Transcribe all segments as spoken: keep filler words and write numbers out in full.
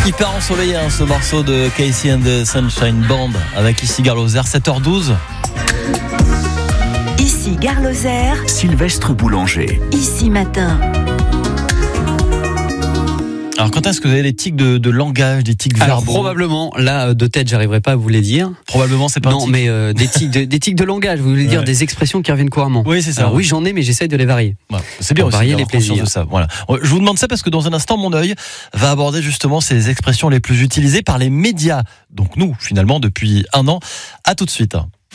Hyper ensoleillé hein, ce morceau de Casey and the Sunshine Band avec ici Gare Lozère, sept heures douze. Ici Gare Lozère, Sylvestre Boulanger. Ici Matin. Alors quand est-ce que vous avez les tics de, de langage, des tics Alors verbaux? probablement, là de tête j'arriverai pas à vous les dire. Probablement c'est pas Non un tic. mais euh, des, tics de, des tics de langage, vous voulez dire Ouais. des expressions qui reviennent couramment. Oui c'est ça. Alors ouais. oui j'en ai mais j'essaye de les varier. Voilà. C'est bien Pour aussi varier d'avoir les plaisirs. conscience de ça. Voilà. Je vous demande ça parce que dans un instant mon œil va aborder justement ces expressions les plus utilisées par les médias. Donc nous finalement depuis un an. À tout de suite.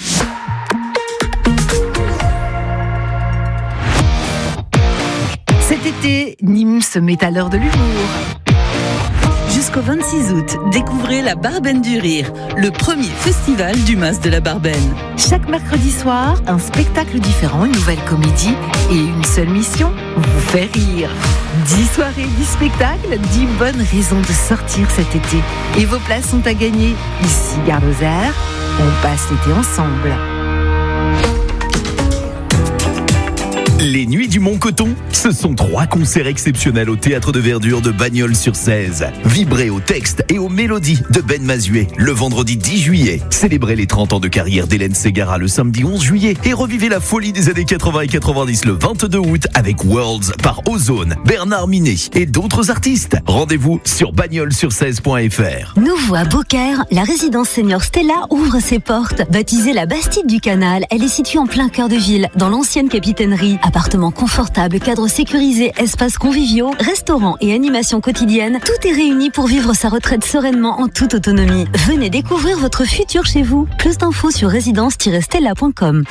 Cet été, Nîmes se met à l'heure de l'humour. Jusqu'au vingt-six août, découvrez la Barben du Rire, le premier festival du Mas de la Barben. Chaque mercredi soir, un spectacle différent, une nouvelle comédie et une seule mission, vous faire rire. dix soirées, dix spectacles, dix bonnes raisons de sortir cet été. Et vos places sont à gagner. Ici, Gare Lozère, on passe l'été ensemble. Les Nuits du Mont-Coton, ce sont trois concerts exceptionnels au Théâtre de Verdure de Bagnols-sur-Cèze. Vibrez au texte et aux mélodies de Ben Mazuet le vendredi dix juillet. Célébrez les trente ans de carrière d'Hélène Ségara le samedi onze juillet et revivez la folie des années quatre-vingts et quatre-vingt-dix le vingt-deux août avec Worlds par Ozone, Bernard Minet et d'autres artistes. Rendez-vous sur bagnols sur cèze point f r. Nouveau à Beaucaire, la résidence senior Stella ouvre ses portes. Baptisée la Bastide du Canal, elle est située en plein cœur de ville, dans l'ancienne capitainerie. Appartements confortables, cadres sécurisés, espaces conviviaux, restaurants et animations quotidiennes, tout est réuni pour vivre sa retraite sereinement en toute autonomie. Venez découvrir votre futur chez vous. Plus d'infos sur résidence tiret stella point com.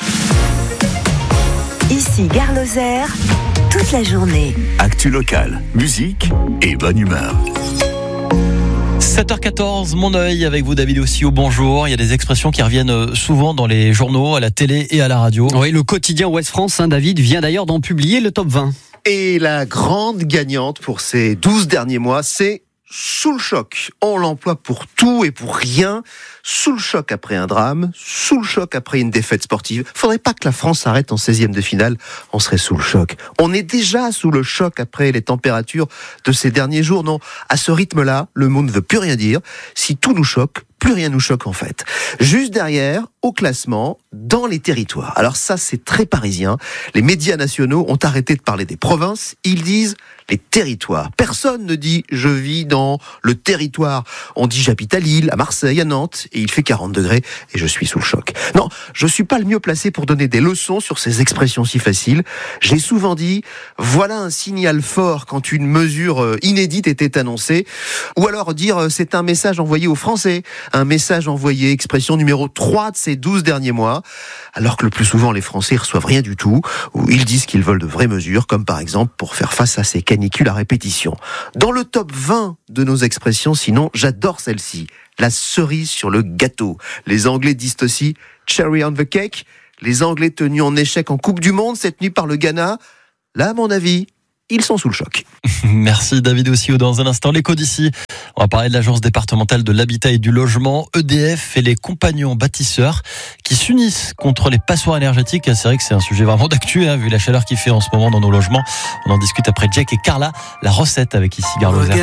Ici, Gare Lozère, toute la journée. Actu locale, musique et bonne humeur. sept heures quatorze, mon œil avec vous David aussi au bonjour. Il y a des expressions qui reviennent souvent dans les journaux, à la télé et à la radio. Oui, le quotidien Ouest France, hein, David, vient d'ailleurs d'en publier le top vingt. Et la grande gagnante pour ces douze derniers mois, c'est sous le choc. On l'emploie pour tout et pour rien. Sous le choc après un drame, sous le choc après une défaite sportive. Faudrait pas que la France s'arrête en seizième de finale, on serait sous le choc. On est déjà sous le choc après les températures de ces derniers jours. Non, à ce rythme-là, le mot ne veut plus rien dire. Si tout nous choque, plus rien nous choque en fait. Juste derrière, au classement, dans les territoires. Alors ça, c'est très parisien. Les médias nationaux ont arrêté de parler des provinces. Ils disent les territoires. Personne ne dit je vis dans le territoire. On dit j'habite à Lille, à Marseille, à Nantes, et il fait quarante degrés et je suis sous le choc. Non, je suis pas le mieux placé pour donner des leçons sur ces expressions si faciles. J'ai souvent dit voilà un signal fort quand une mesure inédite était annoncée. Ou alors dire c'est un message envoyé aux Français. Un message envoyé, expression numéro trois de ces douze derniers mois, alors que le plus souvent les Français reçoivent rien du tout, ou ils disent qu'ils veulent de vraies mesures, comme par exemple pour faire face à ces canicules à répétition. Dans le top vingt de nos expressions, sinon, j'adore celle-ci, la cerise sur le gâteau. Les Anglais disent aussi cherry on the cake, les Anglais tenus en échec en Coupe du Monde cette nuit par le Ghana. Là, à mon avis, ils sont sous le choc. Merci David aussi. Dans un instant, l'écho d'ici. On va parler de l'agence départementale de l'habitat et du logement, E D F et les compagnons bâtisseurs qui s'unissent contre les passoires énergétiques. C'est vrai que c'est un sujet vraiment d'actu, hein, vu la chaleur qu'il fait en ce moment dans nos logements. On en discute après Jack et Carla. La recette avec ici Gare Lozère.